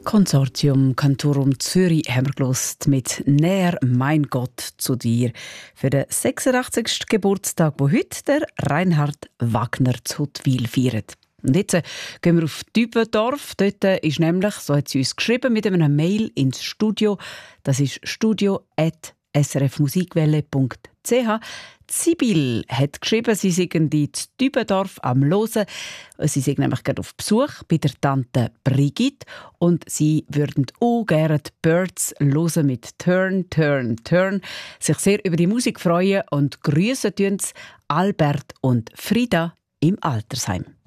Konsortium Cantorum Zürich haben wir gehört mit «Näher, mein Gott, zu dir» für den 86. Geburtstag, wo heute der Reinhard Wagner zu Huttwil feiert. Und jetzt gehen wir auf Dübendorf. Dort ist nämlich, so hat sie uns geschrieben, mit einem Mail ins Studio. Das ist studio@srfmusikwelle.ch. Sibyl hat geschrieben, sie seien in Dübendorf am Hören. Sie seien nämlich gerade auf Besuch bei der Tante Brigitte und sie würden auch gerne die Birds hören mit «Turn, Turn, Turn». Sich sehr über die Musik freuen und grüßen tun Albert und Frida im Altersheim.